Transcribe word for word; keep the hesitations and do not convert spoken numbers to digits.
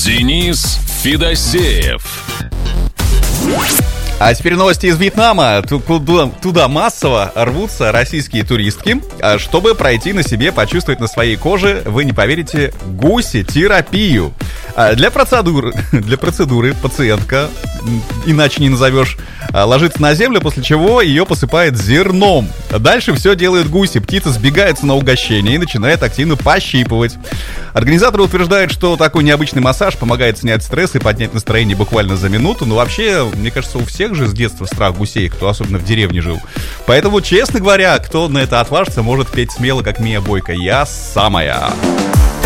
Денис Федосеев. А теперь новости из Вьетнама. Туда, туда массово рвутся российские туристки, чтобы пройти на себе, почувствовать на своей коже, вы не поверите, гуси-терапию. Для процедуры, для процедуры пациентка, иначе не назовешь, ложится на землю, после чего ее посыпает зерном. Дальше все делают гуси. Птица сбегается на угощение и начинает активно пощипывать. Организаторы утверждают, что такой необычный массаж помогает снять стресс и поднять настроение буквально за минуту. Но вообще, мне кажется, у всех же с детства страх гусей, кто особенно в деревне жил. Поэтому, честно говоря, кто на это отважится, может петь смело, как Мия Бойко. Я самая.